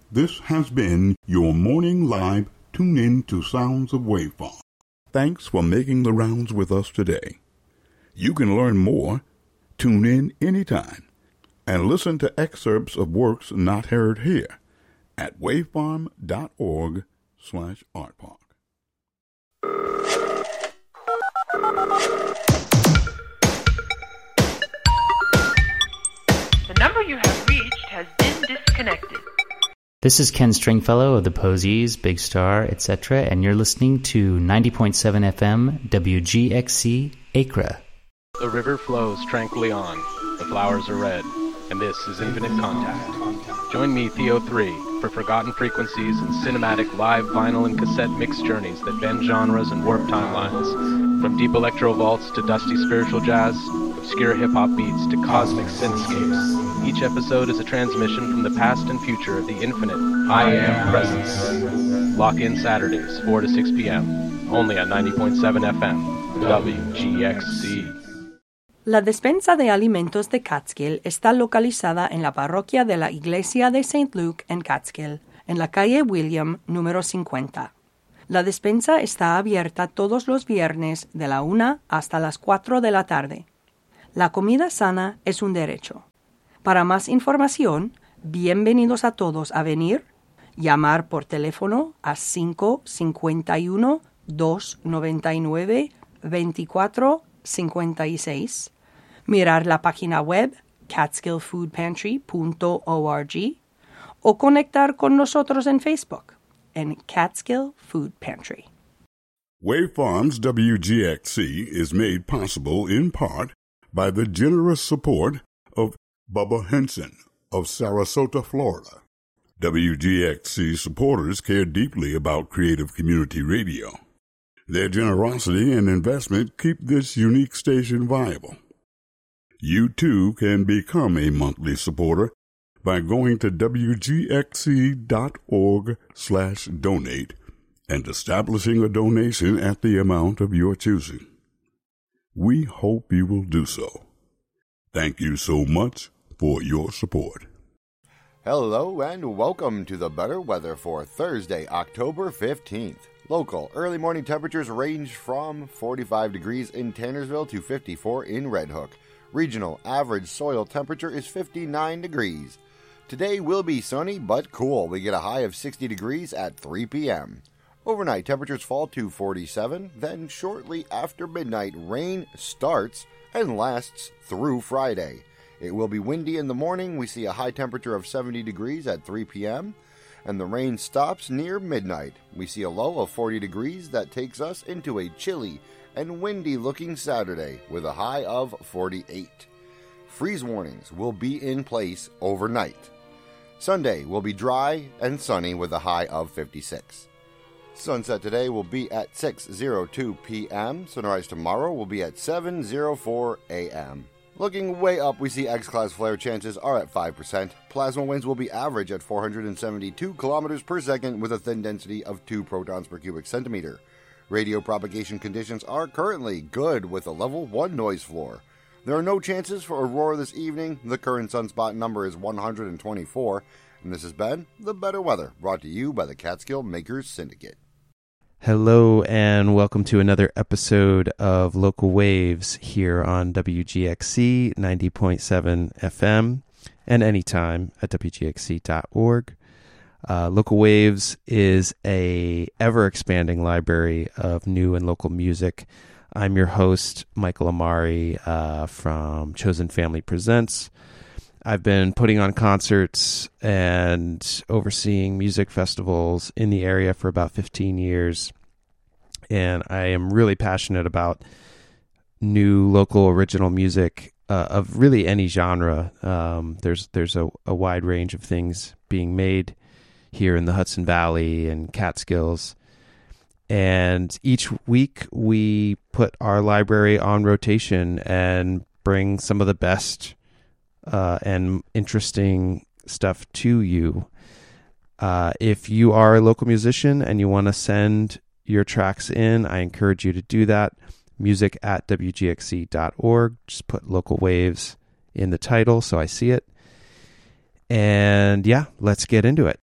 This has been your morning live tune-in to Sounds of Wave Farm. Thanks for making the rounds with us today. You can learn more, tune in anytime, and listen to excerpts of works not heard here at wavefarm.org/artpark. The number you have reached has been disconnected. This is Ken Stringfellow of the Posies, Big Star, etc., and you're listening to 90.7 FM WGXC Acra. The river flows tranquilly on, the flowers are red, and this is Infinite Contact. Join me, Theo3, for forgotten frequencies and cinematic live vinyl and cassette mix journeys that bend genres and warp timelines. From deep electro vaults to dusty spiritual jazz, obscure hip-hop beats to cosmic synthscapes. Each episode is a transmission from the past and future of the infinite I Am Presence. Lock in Saturdays, 4 to 6 p.m., only at 90.7 FM, WGXC. La despensa de alimentos de Catskill está localizada en la parroquia de la Iglesia de St. Luke en Catskill, en la calle William, número 50. La despensa está abierta todos los viernes de la 1 hasta las 4 de la tarde. La comida sana es un derecho. Para más información, bienvenidos a todos a venir, llamar por teléfono a 551-299-2456, mirar la página web catskillfoodpantry.org o conectar con nosotros en Facebook en Catskill Food Pantry. Wave Farm's WGXC is made possible in part by the generous support of Bubba Henson of Sarasota, Florida. WGXC supporters care deeply about creative community radio. Their generosity and investment keep this unique station viable. You too can become a monthly supporter by going to wgxc.org/donate and establishing a donation at the amount of your choosing. We hope you will do so. Thank you so much for your support. Hello and welcome to the better weather for Thursday, October 15th. Local early morning temperatures range from 45 degrees in Tannersville to 54 in Red Hook. Regional average soil temperature is 59 degrees. Today will be sunny but cool. We get a high of 60 degrees at 3 p.m. Overnight temperatures fall to 47, then shortly after midnight rain starts and lasts through Friday. It will be windy in the morning. We see a high temperature of 70 degrees at 3 p.m. and the rain stops near midnight. We see a low of 40 degrees that takes us into a chilly and windy looking Saturday with a high of 48. Freeze warnings will be in place overnight. Sunday will be dry and sunny with a high of 56. Sunset today will be at 6:02 p.m. Sunrise tomorrow will be at 7:04 a.m. Looking way up, we see X-class flare chances are at 5%. Plasma winds will be average at 472 kilometers per second with a thin density of 2 protons per cubic centimeter. Radio propagation conditions are currently good with a level 1 noise floor. There are no chances for aurora this evening. The current sunspot number is 124. And this has been The Better Weather, brought to you by the Catskill Makers Syndicate. Hello and welcome to another episode of Local Waves here on WGXC 90.7 FM and anytime at WGXC.org. Local Waves is a ever-expanding library of new and local music. I'm your host, Michael Amari from Chosen Family Presents. I've been putting on concerts and overseeing music festivals in the area for about 15 years. And I am really passionate about new local original music of really any genre. There's a wide range of things being made here in the Hudson Valley and Catskills. And each week we put our library on rotation and bring some of the best and interesting stuff to you. If you are a local musician and you want to send your tracks in, I encourage you to do that. music@wgxc.org. Just put Local Waves in the title so I see it. And yeah, let's get into it.